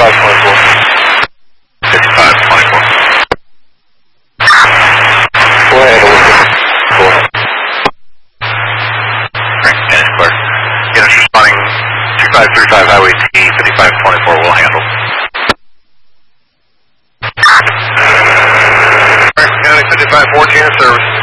5524. Go ahead, It's clear. Units responding 2535 Highway T, 5524 will handle. County 5514 in service.